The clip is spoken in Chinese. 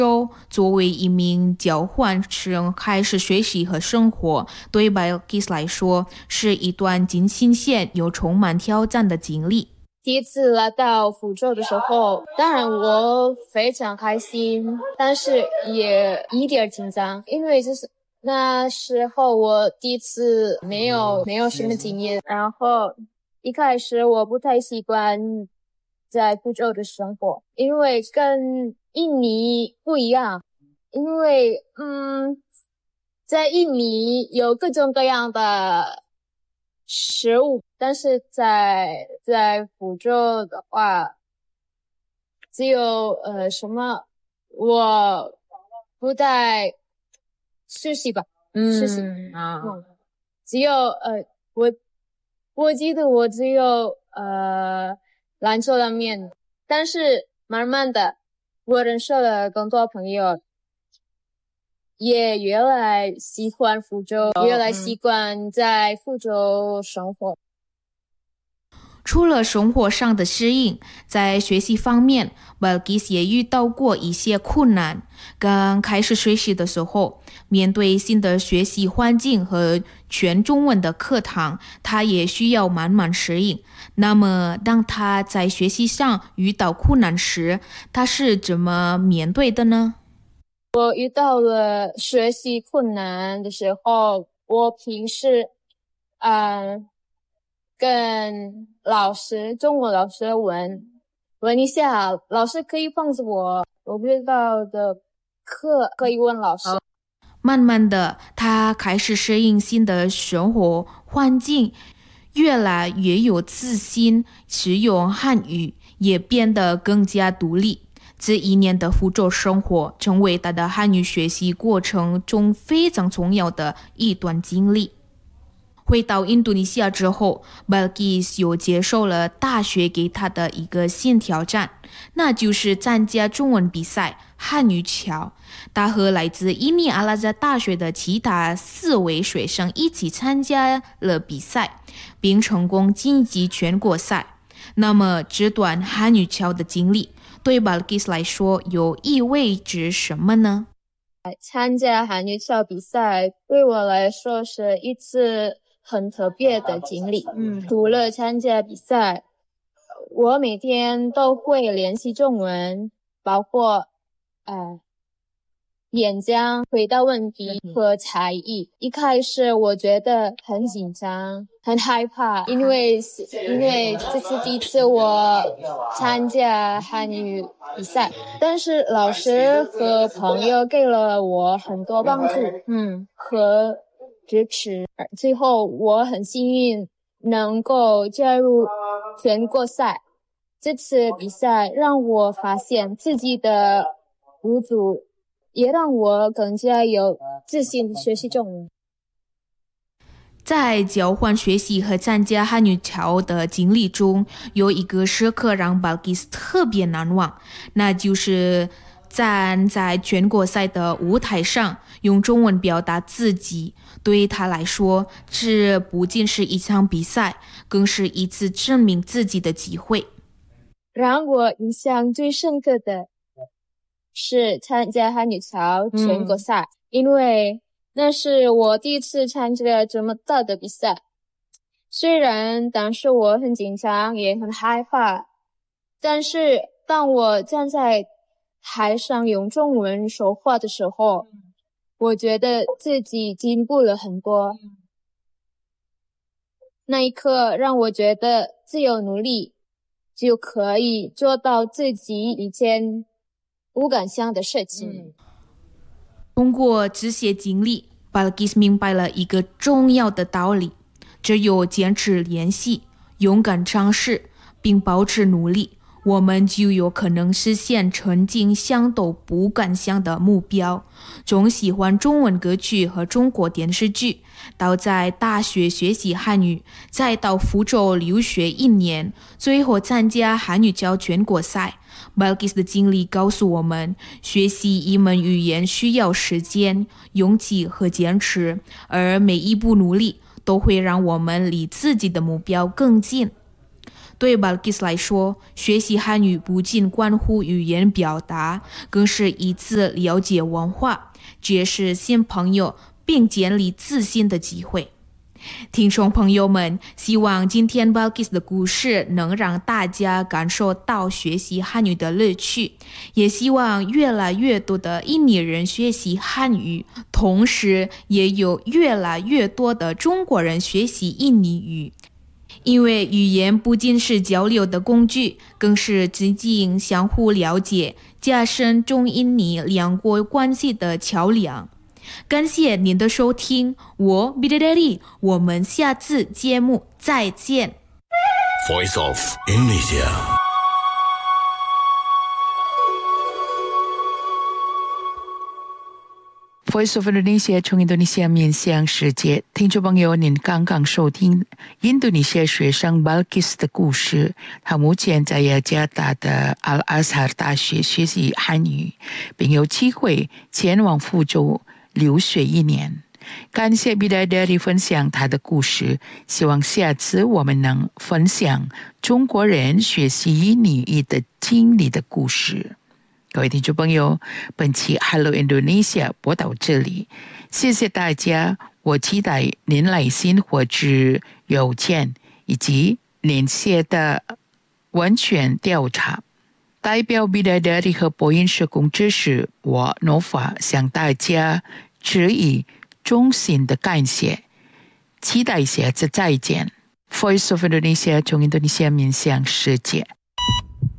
作为一名交换生开始学习和生活，对 Balqis 来说是一段既新鲜又充满挑战的经历。 第一次来到福州的时候，当然我非常开心，但是也一点紧张，因为就是那时候我第一次没有什么经验，然后一开始我不太习惯在福州的生活，因为跟印尼不一样，因为在印尼有各种各样的食物，但是在福州的话，只有我不太熟悉吧，只有我记得我只有兰州拉面，但是慢慢的我认识了更多朋友，也越来喜欢福州，越来习惯在福州生活。 除了生活上的适应，在学习方面 Balqis 也遇到过一些困难。刚开始学习的时候，面对新的学习环境和全中文的课堂，他也需要慢慢适应。那么当他在学习上遇到困难时，他是怎么面对的呢？ 我遇到了学习困难的时候，我平时跟中文老师问一下，老师可以帮助我不知道的课可以问老师。 慢慢的，他开始适应新的生活环境，越来越有自信，使用汉语也变得更加独立。这一年的福州生活成为他的汉语学习过程中非常重要的一段经历。回到印度尼西亚之后， Balqis 又接受了大学给他的一个新挑战，那就是参加中文比赛汉语桥。他和来自印尼阿拉扎大学的其他4位学生一起参加了比赛，并成功晋级全国赛。那么这段汉语桥的经历对 Balqis 来说又意味着什么呢？ 参加汉语桥比赛对我来说是一次很特别的经历。除了参加比赛，我每天都会练习中文，包括演讲、回答问题和才艺。一开始我觉得很紧张、很害怕，因为这是第一次我参加汉语比赛，但是老师和朋友给了我很多帮助，和支持。最后我很幸运能够加入全国赛。这次比赛让我发现自己的不足，也让我更加有自信学习中文。 在交换学习和参加汉语桥的经历中，有一个时刻让 Balqis 特别难忘，那就是站在全国赛的舞台上用中文表达自己。对他来说，这不仅是一场比赛，更是一次证明自己的机会。 让我印象最深刻的是参加汉语桥全国赛，因为那是我第一次参加这么大的比赛。虽然当时我很紧张，也很害怕，但是当我站在台上用中文说话的时候，我觉得自己进步了很多。那一刻让我觉得只有努力就可以做到自己以前不敢想的事情。 通过这些经历， Balqis 明白了一个重要的道理，只有坚持练习，勇敢尝试，并保持努力，我们就有可能实现曾经想都不敢想的目标。从喜欢中文歌曲和中国电视剧，到在大学学习汉语，再到福州留学1年，最后参加汉语桥全国赛。Balqis 的经历告诉我们，学习一门语言需要时间、勇气和坚持，而每一步努力都会让我们离自己的目标更近。 对 Balkis 来说，学习汉语不仅关乎语言表达，更是一次了解文化、结识新朋友并建立自信的机会。听众朋友们，希望今天 Balkis 的故事能让大家感受到学习汉语的乐趣，也希望越来越多的印尼人学习汉语，同时也有越来越多的中国人学习印尼语。因为语言不仅是交流的工具，更是增进相互了解、加深中印尼两国关系的桥梁。感谢您的收听，我 Bidadari， 我们下次节目再见。 Voice of Indonesia。 Voice of Indonesia 从印度尼西亚面向世界。听众朋友，您刚刚收听印度尼西亚学生 Balkis 的故事。他目前在雅加达的 Al-Azhar 大学学习汉语，并有机会前往福州留学1年。感谢 Bidadari 分享他的故事，希望下次我们能分享中国人学习印尼语的经历的故事。各位听众朋友，本期 Hello Indonesia 播到这里，谢谢大家。我期待您来信或者邮件以及您写的问卷调查。代表 Bidadari 和播音社工知识，我 Nova 向大家致以衷心的感谢，期待下次再见。Voice of Indonesia 从印度尼西亚面向世界。